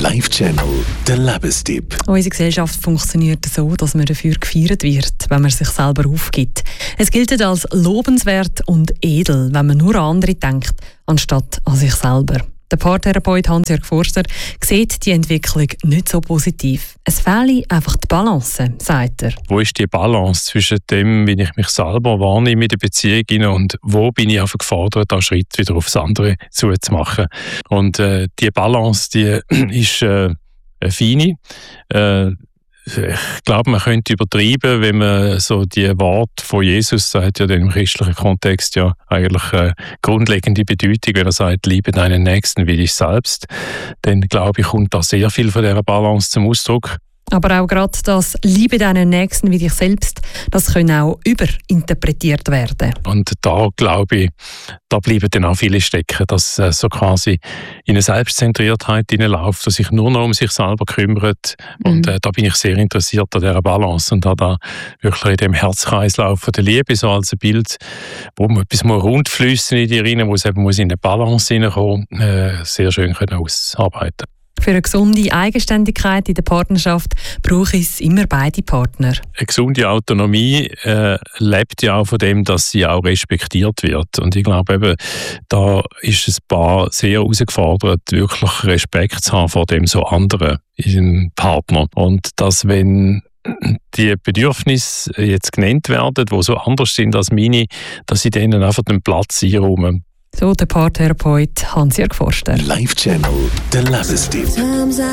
Live Channel, der Lebenstipp. Unsere Gesellschaft funktioniert so, dass man dafür gefeiert wird, wenn man sich selber aufgibt. Es gilt als lobenswert und edel, wenn man nur an andere denkt, anstatt an sich selber. Der Paartherapeut Hans-Jörg Forster sieht die Entwicklung nicht so positiv. Es fehle einfach die Balance, sagt er. Wo ist die Balance zwischen dem, wie ich mich selber wahrnehme in der Beziehung und wo bin ich einfach gefordert, einen Schritt wieder aufs andere zuzumachen. Und die Balance, die ist eine feine. Ich glaube, man könnte übertreiben, wenn man so die Worte von Jesus sagt, ja im christlichen Kontext ja eigentlich grundlegende Bedeutung, wenn er sagt, liebe deinen Nächsten wie dich selbst, dann glaube ich, kommt da sehr viel von dieser Balance zum Ausdruck. Aber auch gerade das «Liebe deinen Nächsten wie dich selbst», das kann auch überinterpretiert werden. Und da glaube ich, da bleiben dann auch viele stecken, dass so quasi in eine Selbstzentriertheit hineinläuft, dass sich nur noch um sich selber kümmert. Und da bin ich sehr interessiert an dieser Balance und da wirklich in dem Herzkreislauf von der Liebe, so als ein Bild, wo man etwas rund fließen in die rein, wo es eben in eine Balance hineinkommen, sehr schön ausarbeiten. Für eine gesunde Eigenständigkeit in der Partnerschaft braucht es immer beide Partner. Eine gesunde Autonomie lebt ja auch von dem, dass sie auch respektiert wird. Und ich glaube eben, da ist ein Paar sehr herausgefordert, wirklich Respekt zu haben vor dem so anderen im Partner. Und dass, wenn die Bedürfnisse jetzt genannt werden, die so anders sind als meine, dass sie denen einfach den Platz einräumen. So der Paartherapeut Hans-Jörg Forster. Live Channel, der Lebenstipp.